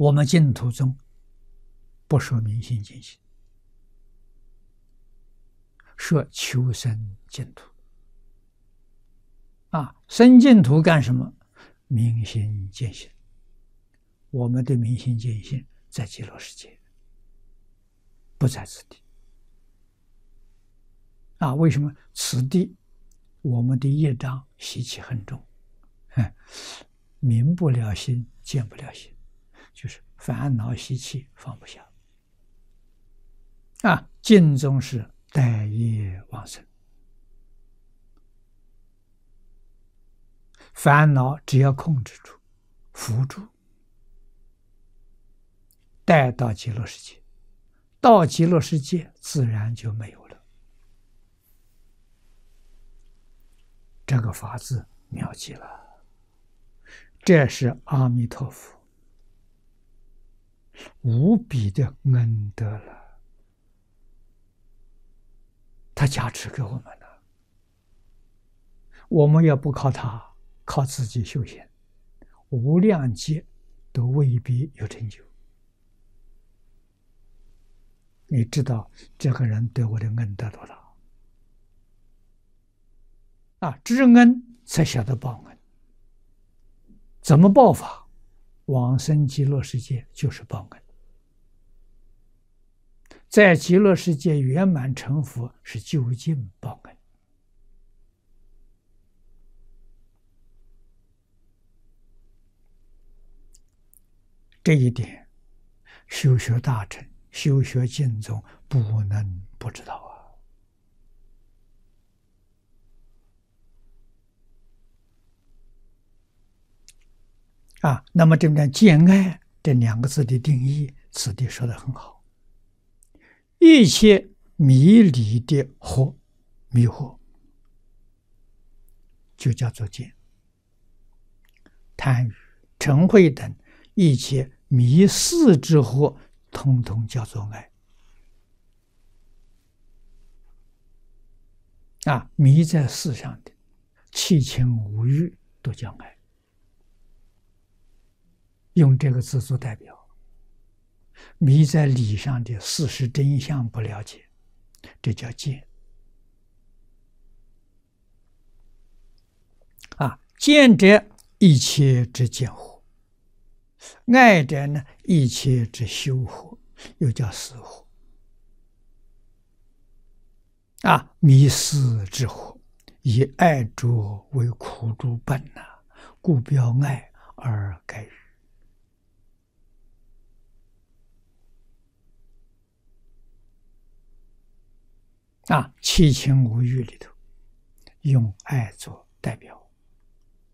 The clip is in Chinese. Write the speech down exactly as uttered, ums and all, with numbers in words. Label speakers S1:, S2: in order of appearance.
S1: 我们净土中不说明心见性，说求生净土。啊，生净土干什么？明心见性。我们的明心见性在极乐世界，不在此地。啊，为什么？此地我们的业障习气很重，明不了心，见不了心，就是烦恼习气放不下。啊，净宗是待业往生，烦恼只要控制住、扶住，带到极乐世界，到极乐世界自然就没有了。这个法子妙极了，这是阿弥陀佛无比的恩德了，他加持给我们了。我们要不靠他，靠自己修行，无量劫都未必有成就。你知道这个人对我的恩德多大啊？知恩才晓得报恩。怎么报法？往生极乐世界就是报恩，在极乐世界圆满成佛是究竟报恩。这一点修学大乘、修学净宗不能不知道啊！啊，那么这边见爱这两个字的定义，此地说得很好。一切迷离的惑、迷惑，就叫做见。贪欲、嗔恚等一切迷事之惑，通通叫做爱。啊，迷在事上的七情五欲都叫爱，用这个字做代表。迷在理上的事实真相不了解，这叫见。啊，见者一切之见惑，爱者呢一切之修惑，又叫思惑。啊，迷思之惑，以爱着为苦诸本呐、啊，故标爱而改语。啊，七情五欲里头，用爱做代表。